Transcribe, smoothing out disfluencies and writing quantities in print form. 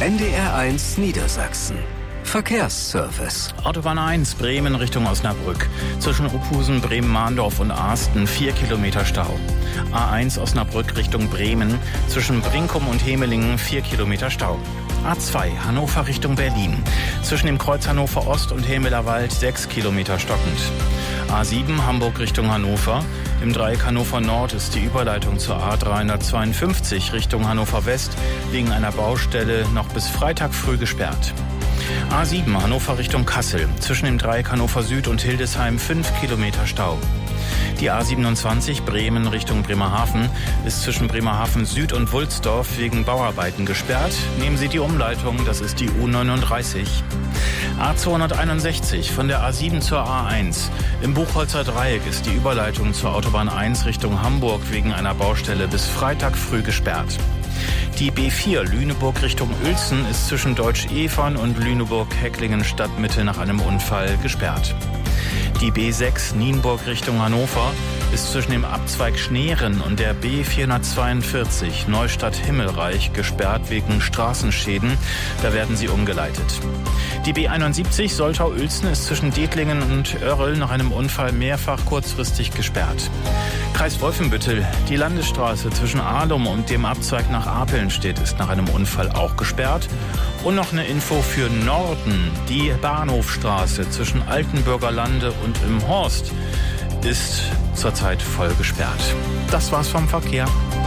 NDR1 Niedersachsen. Verkehrsservice. Autobahn 1, Bremen Richtung Osnabrück. Zwischen Uphusen, Bremen-Mahndorf und Arsten 4 Kilometer Stau. A1 Osnabrück Richtung Bremen. Zwischen Brinkum und Hemelingen 4 Kilometer Stau. A2 Hannover Richtung Berlin. Zwischen dem Kreuz Hannover Ost und Helmelerwald 6 Kilometer stockend. A7 Hamburg Richtung Hannover. Im Dreieck Hannover Nord ist die Überleitung zur A352 Richtung Hannover West wegen einer Baustelle noch bis Freitag früh gesperrt. A7 Hannover Richtung Kassel. Zwischen dem Dreieck Hannover Süd und Hildesheim 5 Kilometer Stau. Die A27 Bremen Richtung Bremerhaven ist zwischen Bremerhaven Süd und Wulsdorf wegen Bauarbeiten gesperrt. Nehmen Sie die Umleitung, das ist die U39. A261 von der A7 zur A1. Im Buchholzer Dreieck ist die Überleitung zur Autobahn 1 Richtung Hamburg wegen einer Baustelle bis Freitag früh gesperrt. Die B4 Lüneburg Richtung Uelzen ist zwischen Deutsch-Evern und Lüneburg-Hecklingen Stadtmitte nach einem Unfall gesperrt. Die B6 Nienburg Richtung Hannover ist zwischen dem Abzweig Schneeren und der B442 Neustadt-Himmelreich gesperrt wegen Straßenschäden. Da werden sie umgeleitet. Die B71 Soltau-Uelzen ist zwischen Dethlingen und Oerrl nach einem Unfall mehrfach kurzfristig gesperrt. Kreis Wolfenbüttel, die Landesstraße zwischen Ahlum und dem Abzweig nach Apelnstedt ist nach einem Unfall auch gesperrt. Und noch eine Info für Norden. Die Bahnhofstraße zwischen Altenburger Lande und im Horst ist zurzeit voll gesperrt. Das war's vom Verkehr.